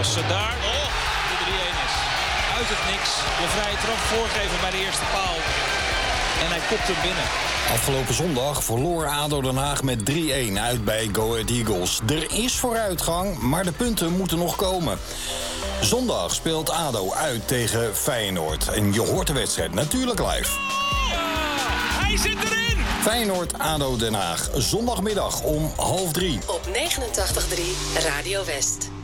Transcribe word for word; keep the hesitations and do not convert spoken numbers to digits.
Jurgensen daar. Oh, de drie-een is. Uit het niks. De vrije trap voorgeven bij de eerste paal. En hij kopt hem binnen. Afgelopen zondag verloor A D O Den Haag met drie-een uit bij Go Ahead Eagles. Er is vooruitgang, maar de punten moeten nog komen. Zondag speelt A D O uit tegen Feyenoord. En je hoort de wedstrijd natuurlijk live. Ja, hij zit erin! Feyenoord-A D O Den Haag, zondagmiddag om half drie. Op negenentachtig komma drie Radio West.